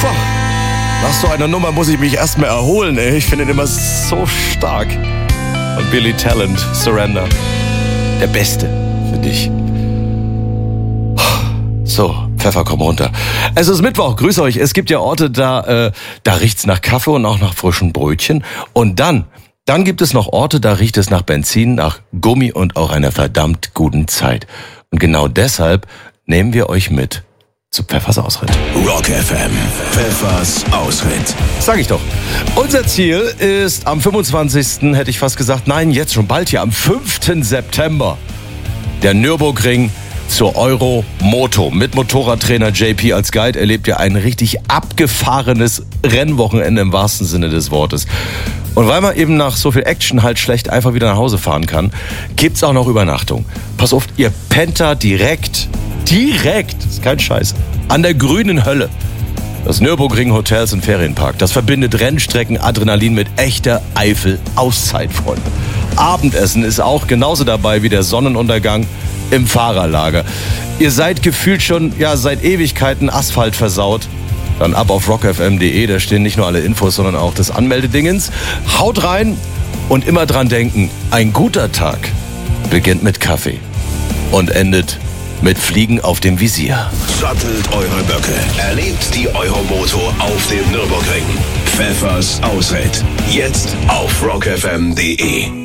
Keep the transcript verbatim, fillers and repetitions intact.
Puh, nach so einer Nummer muss ich mich erstmal erholen, ey. Ich finde ihn immer so stark. Und Billy Talent, Surrender. Der Beste für dich. So, Pfeffer, komm runter. Es ist Mittwoch, grüß euch. Es gibt ja Orte, da, äh, da riecht's nach Kaffee und auch nach frischen Brötchen. Und dann, dann gibt es noch Orte, da riecht es nach Benzin, nach Gummi und auch einer verdammt guten Zeit. Und genau deshalb nehmen wir euch mit zu Pfeffers Ausritt. Rock F M, Pfeffers Ausritt. Sag ich doch. Unser Ziel ist am fünfundzwanzigsten hätte ich fast gesagt, nein, jetzt schon bald hier, am fünften September, der Nürburgring zur Euromoto. Mit Motorradtrainer J P als Guide erlebt ihr ein richtig abgefahrenes Rennwochenende im wahrsten Sinne des Wortes. Und weil man eben nach so viel Action halt schlecht einfach wieder nach Hause fahren kann, gibt's auch noch Übernachtung. Pass auf, ihr pennt da direkt, direkt, das ist kein Scheiß, an der grünen Hölle. Das Nürburgring Hotels und Ferienpark, das verbindet Rennstrecken, Adrenalin mit echter Eifel-Auszeit, Freunde. Abendessen ist auch genauso dabei wie der Sonnenuntergang im Fahrerlager. Ihr seid gefühlt schon, ja, seit Ewigkeiten Asphalt versaut. Dann ab auf rock f m punkt d e, da stehen nicht nur alle Infos, sondern auch das Anmeldedingens. Haut rein und immer dran denken, ein guter Tag beginnt mit Kaffee und endet mit Fliegen auf dem Visier. Sattelt eure Böcke, erlebt die Euromoto auf dem Nürburgring. Pfeffers Ausritt, jetzt auf rock f m punkt d e.